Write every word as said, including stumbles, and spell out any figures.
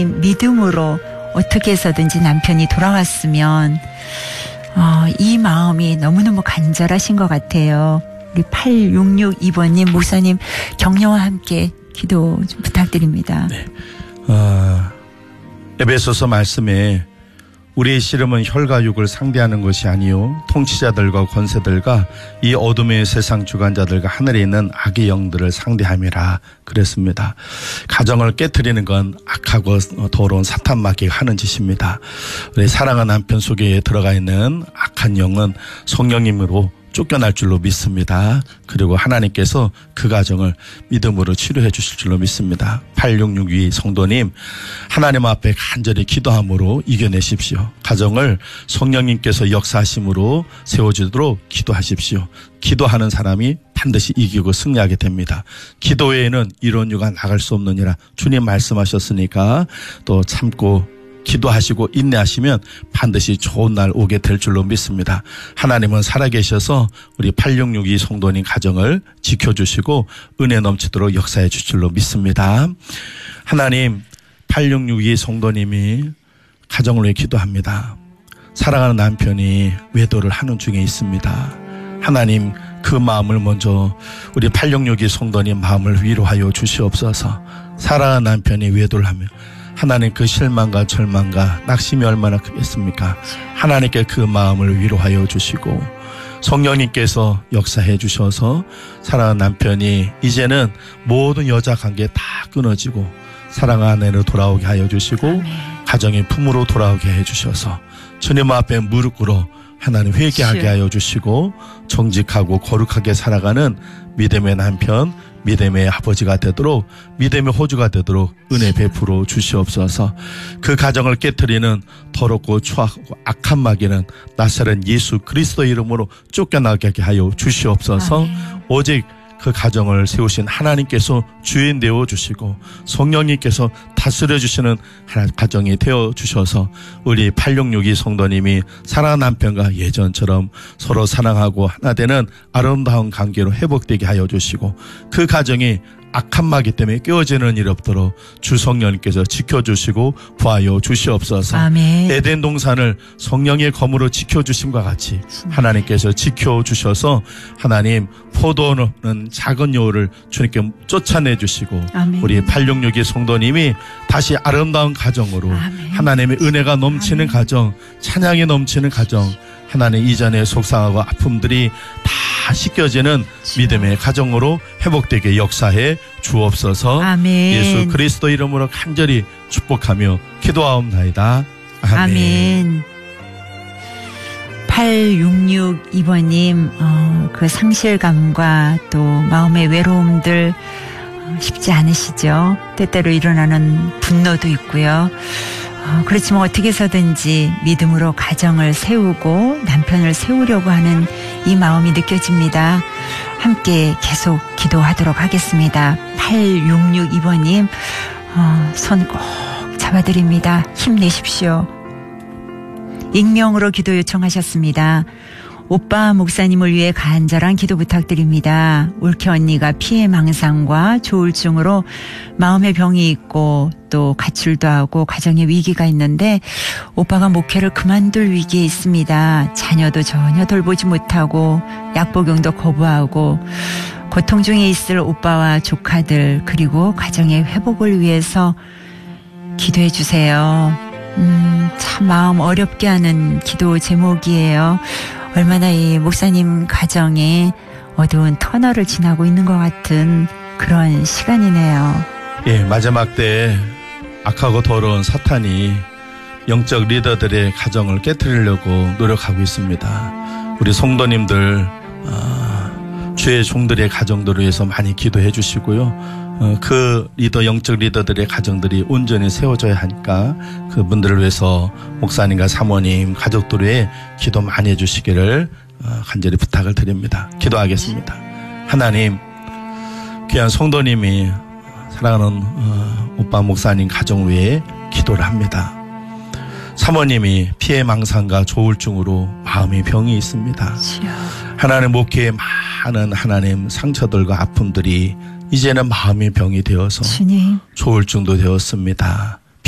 목사님 믿음으로 어떻게 해서든지 남편이 돌아왔으면 어, 이 마음이 너무너무 간절하신 것 같아요. 우리 팔육육이 번님 목사님 격려와 함께 기도 좀 부탁드립니다. 네. 어, 에베소서 말씀에 우리의 씨름은 혈과 육을 상대하는 것이 아니요 통치자들과 권세들과 이 어둠의 세상 주관자들과 하늘에 있는 악의 영들을 상대함이라 그랬습니다. 가정을 깨트리는 건 악하고 더러운 사탄 마귀가 하는 짓입니다. 우리 사랑하는 남편 속에 들어가 있는 악한 영은 성령님으로 쫓겨날 줄로 믿습니다. 그리고 하나님께서 그 가정을 믿음으로 치료해 주실 줄로 믿습니다. 팔육육이 성도님, 하나님 앞에 간절히 기도함으로 이겨내십시오. 가정을 성령님께서 역사하심으로 세워주도록 기도하십시오. 기도하는 사람이 반드시 이기고 승리하게 됩니다. 기도 외에는 이런 유가 나갈 수 없느니라 주님 말씀하셨으니까 또 참고 기도하시고 인내하시면 반드시 좋은 날 오게 될 줄로 믿습니다. 하나님은 살아계셔서 우리 팔육육이 성도님 가정을 지켜주시고 은혜 넘치도록 역사해 주실 줄로 믿습니다. 하나님, 팔육육이 성도님이 가정을 위해 기도합니다. 사랑하는 남편이 외도를 하는 중에 있습니다. 하나님, 그 마음을 먼저 우리 팔육육이 성도님 마음을 위로하여 주시옵소서. 사랑하는 남편이 외도를 하며 하나님 그 실망과 절망과 낙심이 얼마나 크겠습니까? 하나님께 그 마음을 위로하여 주시고 성령님께서 역사해 주셔서 사랑하는 남편이 이제는 모든 여자 관계 다 끊어지고 사랑하는 아내로 돌아오게 하여 주시고 아멘. 가정의 품으로 돌아오게 해 주셔서 주님 앞에 무릎 꿇어 하나님 회개하게 하여 주시고 정직하고 거룩하게 살아가는 믿음의 남편, 믿음의 아버지가 되도록 믿음의 호주가 되도록 은혜 베풀어 주시옵소서. 그 가정을 깨트리는 더럽고 추악하고 악한 마귀는 나사렛 예수 그리스도 이름으로 쫓겨나게 하여 주시옵소서. 아멘. 오직 그 가정을 세우신 하나님께서 주인 되어 주시고 성령님께서 다스려 주시는 가정이 되어 주셔서 우리 팔육육이 성도님이 사랑하는 남편과 예전처럼 서로 사랑하고 하나 되는 아름다운 관계로 회복되게 하여 주시고 그 가정이 악한 마귀 때문에 깨어지는 일 없도록 주 성령님께서 지켜주시고 부하여 주시옵소서. 아멘. 에덴 동산을 성령의 검으로 지켜주심과 같이 하나님께서 지켜주셔서 하나님 포도는 작은 여우를 주님께 쫓아내 주시고 아멘. 우리 팔육육이 성도님이 다시 아름다운 가정으로 아멘. 하나님의 은혜가 넘치는 아멘. 가정, 찬양이 넘치는 가정, 하나님 이전의 속상하고 아픔들이 다 씻겨지는 믿음의 가정으로 회복되게 역사해 주옵소서. 아멘. 예수 그리스도 이름으로 간절히 축복하며 기도하옵나이다. 아멘. 아멘. 팔육육이 번님 어, 그 상실감과 또 마음의 외로움들 어, 쉽지 않으시죠. 때때로 일어나는 분노도 있고요. 어, 그렇지만 어떻게 해서든지 믿음으로 가정을 세우고 남편을 세우려고 하는 이 마음이 느껴집니다. 함께 계속 기도하도록 하겠습니다. 팔육육이 번님 어, 손 꼭 잡아드립니다. 힘내십시오. 익명으로 기도 요청하셨습니다. 오빠 목사님을 위해 간절한 기도 부탁드립니다. 올케 언니가 피해망상과 조울증으로 마음의 병이 있고 또 가출도 하고 가정에 위기가 있는데 오빠가 목회를 그만둘 위기에 있습니다. 자녀도 전혀 돌보지 못하고 약복용도 거부하고 고통 중에 있을 오빠와 조카들 그리고 가정의 회복을 위해서 기도해 주세요. 음, 참 마음 어렵게 하는 기도 제목이에요. 얼마나 이 목사님 가정에 어두운 터널을 지나고 있는 것 같은 그런 시간이네요. 예, 마지막 때 악하고 더러운 사탄이 영적 리더들의 가정을 깨트리려고 노력하고 있습니다. 우리 성도님들 어, 주의 종들의 가정들을 위해서 많이 기도해 주시고요. 어, 그 리더 영적 리더들의 가정들이 온전히 세워져야 하니까 그분들을 위해서 목사님과 사모님 가족들 위해 기도 많이 해주시기를 어, 간절히 부탁을 드립니다. 기도하겠습니다. 하나님, 귀한 성도님이 사랑하는 어, 오빠 목사님 가정 위해 기도를 합니다. 사모님이 피해망상과 조울증으로 마음의 병이 있습니다. 하나님 목회에 많은 하나님 상처들과 아픔들이 이제는 마음의 병이 되어서 주님. 조울증도 되었습니다.